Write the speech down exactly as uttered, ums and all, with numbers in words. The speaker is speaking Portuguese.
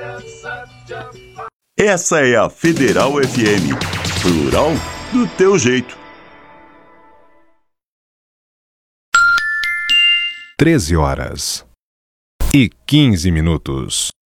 Essa é a Federal F M, plural do teu jeito. treze horas e quinze minutos.